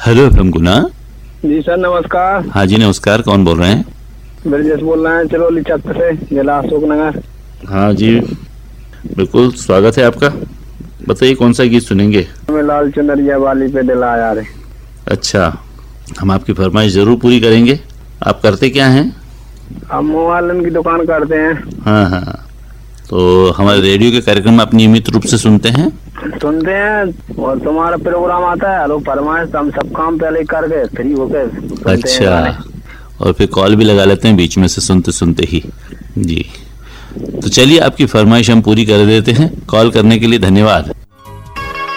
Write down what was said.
Hello FM गुना। जी sir नमस्कार। हाँ जी नमस्कार, कौन बोल रहे हैं? ब्रजेश बोल रहे हैं, चरौली चक से, जिला अशोकनगर। हाँ जी बिल्कुल स्वागत है आपका। बताइए कौन सा गीत सुनेंगे? हमें लाल चुनरिया वाली पे दिल आया रे। अच्छा, हम आपकी फरमाइश जरूर पूरी करेंगे। आप करते क्या हैं? हम मोबाइल की दुकान करते हैं। हाँ हाँ, तो हमारे रेडियो के कार्यक्रम आप नियमित रूप से सुनते हैं? सुनते हैं, और तुम्हारा प्रोग्राम आता है, हेलो फरमाइश, हम सब काम पहले करके फ्री होके सुनते हैं। अच्छा, और फिर कॉल भी लगा लेते हैं बीच में से सुनते सुनते ही। जी, तो चलिए आपकी फरमाइश हम पूरी कर देते हैं। कॉल करने के लिए धन्यवाद।